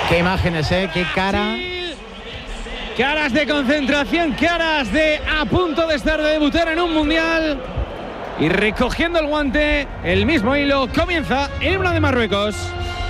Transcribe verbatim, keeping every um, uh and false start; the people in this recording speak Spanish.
Qué imágenes, ¿eh? Qué cara. Caras de concentración, caras de a punto de estar de debutar en un mundial. Y recogiendo el guante, el mismo hilo, comienza el himno de Marruecos.